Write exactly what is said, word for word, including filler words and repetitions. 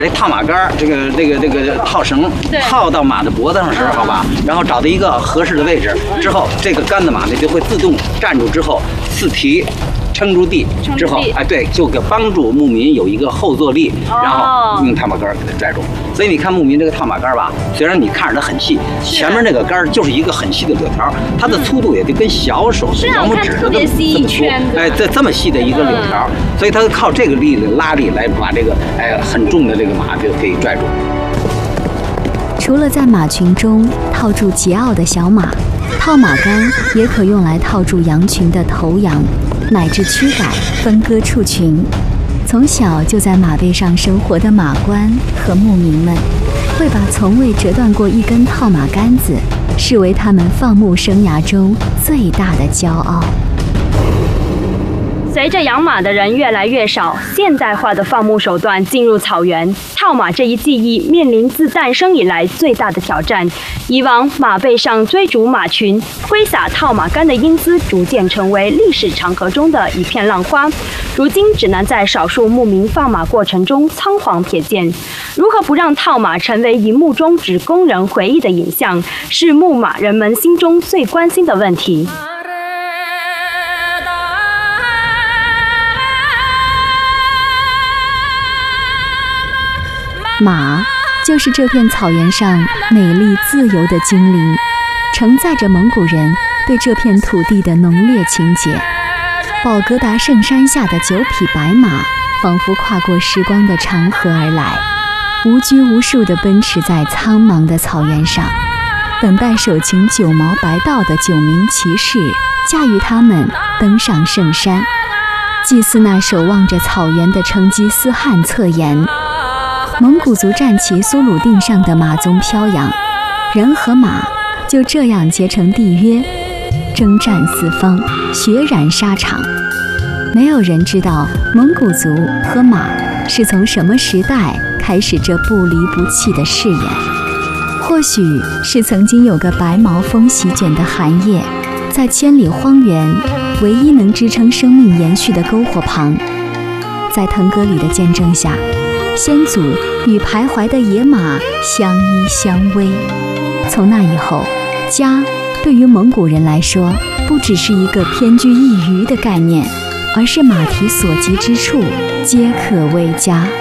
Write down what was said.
这套马杆儿，这个这个这个套绳套到马的脖子上时，好吧，然后找到一个合适的位置之后，这个杆子马呢就会自动站住，之后四蹄撑住地之后，哎，对，就给帮助牧民有一个后坐力，然后用套马杆儿给它拽住。所以你看牧民这个套马杆儿吧，虽然你看着它很细，前面那个杆儿就是一个很细的柳条，它的粗度也就跟小手的小拇指的这么这么粗，哎，这这么细的一个柳条，所以它靠这个力的拉力来把这个哎很重的这个马就可以拽住。 除了在马群中套住桀骜的小马，套马杆也可用来套住羊群的头羊，乃至驱赶分割畜群。从小就在马背上生活的马倌和牧民们，会把从未折断过一根套马杆子视为他们放牧生涯中最大的骄傲。 随着养马的人越来越少，现代化的放牧手段进入草原，套马这一技艺面临自诞生以来最大的挑战。以往马背上追逐马群、挥洒套马杆的英姿，逐渐成为历史长河中的一片浪花，如今只能在少数牧民放马过程中仓皇瞥见。如何不让套马成为荧幕中只供人回忆的影像，是牧马人们心中最关心的问题。 马就是这片草原上美丽自由的精灵，承载着蒙古人对这片土地的浓烈情结。宝格达圣山下的九匹白马，仿佛跨过时光的长河而来，无拘无束地奔驰在苍茫的草原上，等待手擎九毛白道的九名骑士驾驭他们登上圣山，祭祀那守望着草原的成吉思汗侧颜。蒙古族战旗苏鲁定上的马鬃飘扬，人和马就这样结成缔约，征战四方，血染沙场。没有人知道蒙古族和马是从什么时代开始这不离不弃的誓言。或许是曾经有个白毛风席卷的寒夜，在千里荒原唯一能支撑生命延续的篝火旁，在腾格里的见证下，先祖与徘徊的野马相依相偎。从那以后，家对于蒙古人来说，不只是一个偏居一隅的概念，而是马蹄所及之处皆可为家。